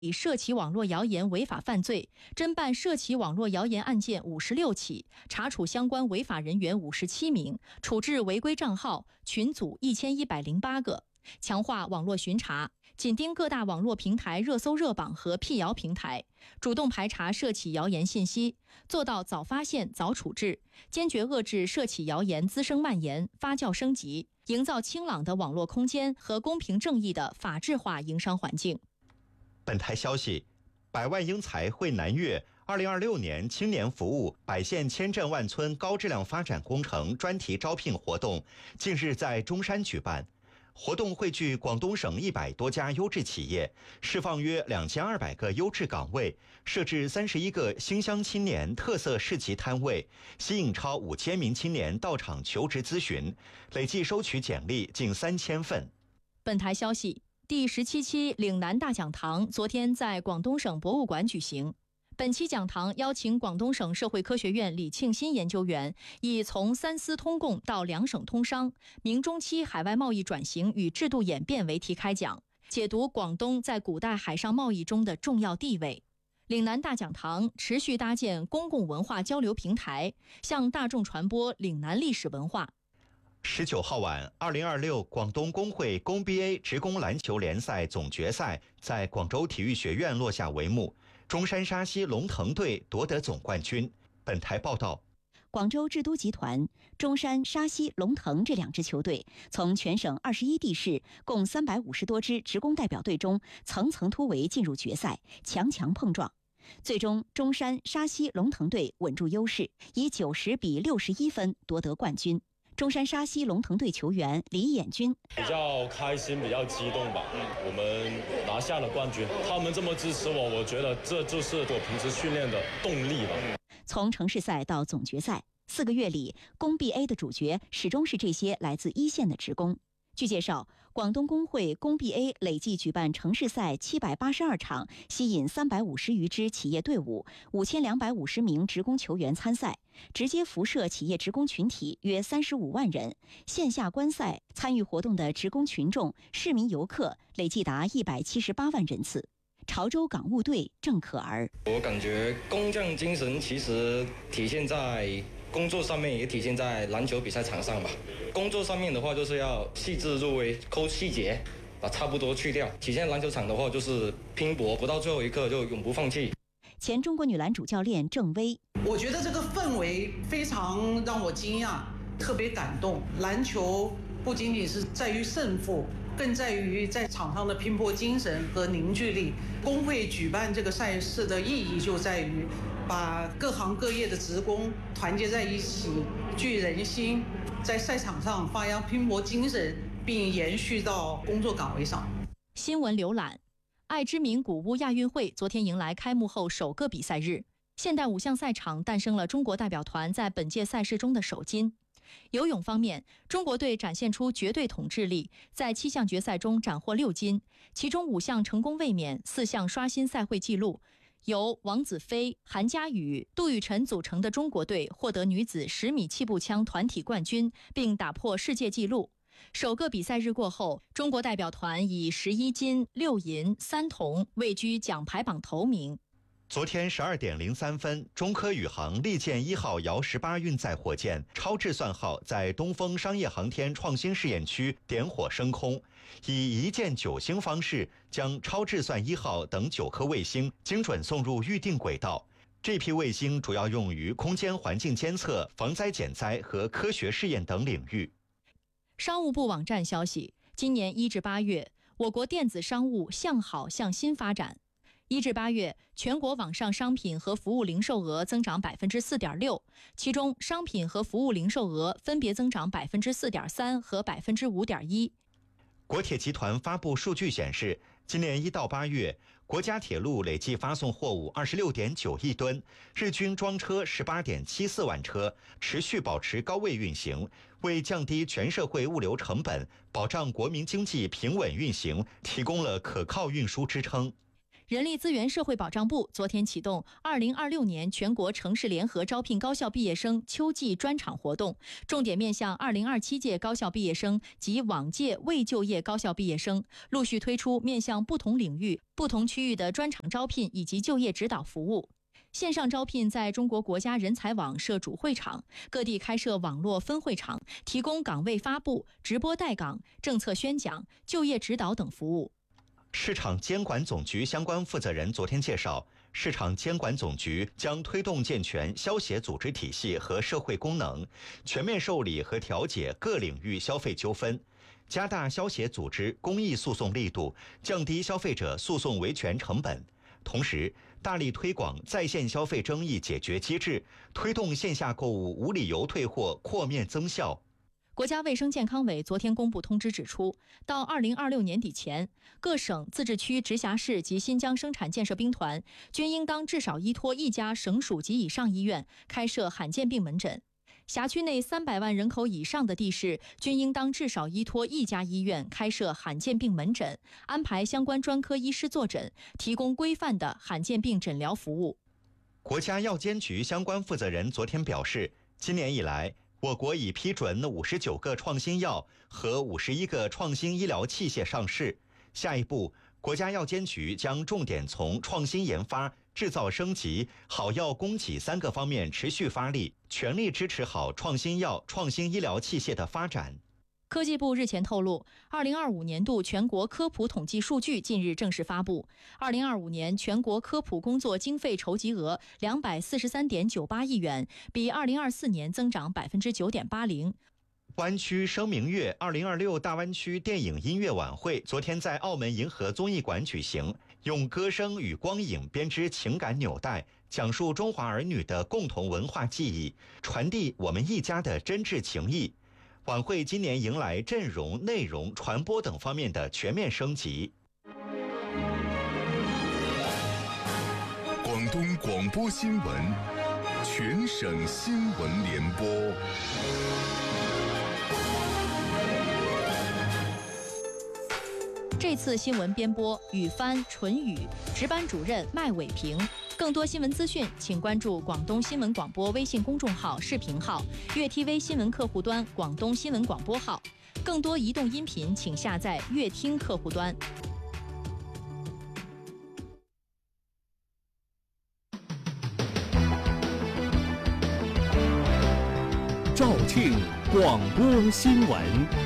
以涉及网络谣言违法犯罪，侦办涉及网络谣言案件56起，查处相关违法人员57名，处置违规账号、群组1108个。强化网络巡查，紧盯各大网络平台热搜热榜和辟谣平台，主动排查涉起谣言信息，做到早发现、早处置，坚决遏制涉起谣言滋生蔓延、发酵升级，营造清朗的网络空间和公平正义的法治化营商环境。 本台消息，百万英才汇南粤2026年青年服务百县千镇万村高质量发展工程专题招聘活动近日在中山举办。活动汇聚广东省100多家优质企业，释放约2200个优质岗位，设置31个新乡青年特色市集摊位，吸引超5000名青年到场求职咨询，累计收取简历近3000份。 本台消息，第17期岭南大讲堂昨天在广东省博物馆举行。本期讲堂邀请广东省社会科学院李庆新研究员，以从三司通共到两省通商、明中期海外贸易转型与制度演变为题开讲，解读广东在古代海上贸易中的重要地位。岭南大讲堂持续搭建公共文化交流平台，向大众传播岭南历史文化。 19号晚，2026广东工会工 BA 职工篮球联赛总决赛在广州体育学院落下帷幕，中山沙溪龙腾队夺得总冠军。本台报道， 广州智都集团、中山沙溪龙腾这两支球队从全省21地市共350多支职工代表队中层层突围进入决赛，强强碰撞。最终，中山沙溪龙腾队稳住优势，以90比61分夺得冠军。中山沙溪龙腾队球员李衍军比较开心，比较激动吧。我们拿下了冠军，他们这么支持我，我觉得这就是我平时训练的动力吧。 从城市赛到总决赛4个月里，工 BA 的主角始终是这些来自一线的职工。据介绍，广东工会工 BA 累计举办城市赛782场，吸引350余支企业队伍，5250名职工球员参赛，直接辐射企业职工群体约35万人。线下观赛参与活动的职工群众、市民游客累计达178万人次。潮州港务队郑可儿， 我感觉工匠精神其实体现在工作上面，也体现在篮球比赛场上吧。工作上面的话，就是要细致入微，抠细节，把差不多去掉。体现篮球场的话，就是拼搏，不到最后一刻就永不放弃。 前中国女篮主教练郑薇， 我觉得这个氛围非常让我惊讶，特别感动。篮球不仅仅是在于胜负，更在于在场上的拼搏精神和凝聚力。工会举办这个赛事的意义就在于把各行各业的职工团结在一起，聚人心，在赛场上发扬拼搏精神，并延续到工作岗位上。 新闻浏览，爱之名古屋亚运会昨天迎来开幕后首个比赛日，现代5项赛场诞生了中国代表团在本届赛事中的首金。游泳方面，中国队展现出绝对统治力，在7项决赛中斩获6金，其中5项成功卫冕，4项刷新赛会纪录。由王子飞、韩佳宇、杜雨辰组成的中国队获得女子10米气步枪团体冠军，并打破世界纪录。首个比赛日过后，中国代表团以11金、6银、3铜位居奖牌榜头名。 昨天12点03分，中科宇航利剑1号遥18运载火箭超质算号在东风商业航天创新试验区点火升空，以1箭9星方式将超质算1号等9颗卫星精准送入预定轨道。这批卫星主要用于空间环境监测、防灾减灾和科学试验等领域。 商务部网站消息，今年1至8月，我国电子商务向好向新发展。1至8月，全国网上商品和服务零售额增长 4.6%， 其中商品和服务零售额分别增长 4.3% 和 5.1%。 国铁集团发布数据显示，今年1到8月，国家铁路累计发送货物 26.9亿吨，日均装车 18.74万车，持续保持高位运行，为降低全社会物流成本、保障国民经济平稳运行提供了可靠运输支撑。 人力资源社会保障部昨天启动2026年全国城市联合招聘高校毕业生秋季专场活动，重点面向2027届高校毕业生及往届未就业高校毕业生，陆续推出面向不同领域、不同区域的专场招聘以及就业指导服务。线上招聘在中国国家人才网设主会场，各地开设网络分会场，提供岗位发布、直播带岗、政策宣讲、就业指导等服务。 市场监管总局相关负责人昨天介绍，市场监管总局将推动健全消协组织体系和社会功能，全面受理和调解各领域消费纠纷，加大消协组织公益诉讼力度，降低消费者诉讼维权成本。同时，大力推广在线消费争议解决机制，推动线下购物无理由退货扩面增效。 国家卫生健康委昨天公布通知指出，到2026年底前，各省、自治区、直辖市及新疆生产建设兵团均应当至少依托一家省属及以上医院开设罕见病门诊。辖区内300万人口以上的地市均应当至少依托一家医院开设罕见病门诊，安排相关专科医师坐诊，提供规范的罕见病诊疗服务。 国家药监局相关负责人昨天表示，今年以来，我国已批准59个创新药和51个创新医疗器械上市。下一步，国家药监局将重点从创新研发、制造升级、好药供给3个方面持续发力，全力支持好创新药、创新医疗器械的发展。 科技部日前透露，2025年度全国科普统计数据近日正式发布。2025年全国科普工作经费筹集额243.98亿元，比2024年增长9.80%。 湾区声明月2026大湾区电影音乐晚会昨天在澳门银河综艺馆举行，用歌声与光影编织情感纽带，讲述中华儿女的共同文化记忆，传递我们一家的真挚情谊。晚会今年迎来阵容、内容、传播等方面的全面升级。 广东广播新闻，全省新闻联播。 这次新闻编播雨帆、纯宇，值班主任麦伟平。更多新闻资讯，请关注广东新闻广播微信公众号、视频号、粤 TV 新闻客户端、广东新闻广播号。更多移动音频，请下载粤听客户端。 肇庆广播新闻。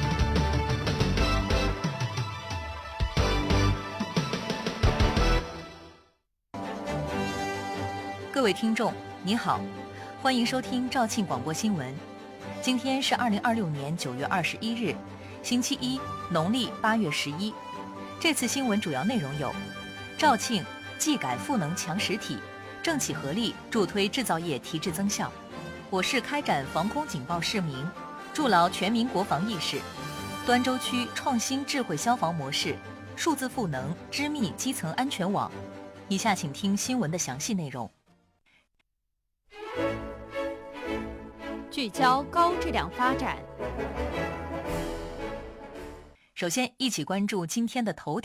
各位听众，你好，欢迎收听肇庆广播新闻。今天是2026年9月21日，星期一，农历8月11。这次新闻主要内容有：肇庆技改赋能强实体，政企合力助推制造业提质增效；我市开展防空警报示明，筑牢全民国防意识；端州区创新智慧消防模式，数字赋能织密基层安全网。以下请听新闻的详细内容。 聚焦高质量发展。 首先，一起关注今天的头条。